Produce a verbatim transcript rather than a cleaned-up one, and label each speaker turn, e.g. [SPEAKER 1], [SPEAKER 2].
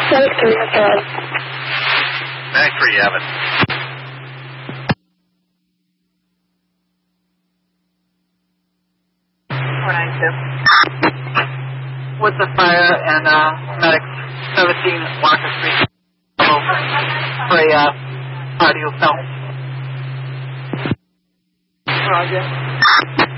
[SPEAKER 1] Medic three, have to run.
[SPEAKER 2] Medic three, you have it.
[SPEAKER 3] four nine two. What's the fire and uh, Medic seventeen Walker Street? For a uh, audio film. Roger.